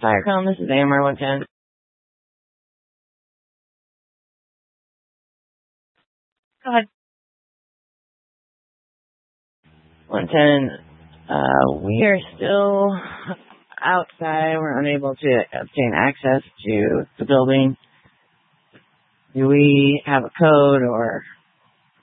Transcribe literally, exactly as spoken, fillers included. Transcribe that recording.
Firecom, this is A M R one ten. Go ahead. one ten, uh, we are still outside. We're unable to obtain access to the building. Do we have a code or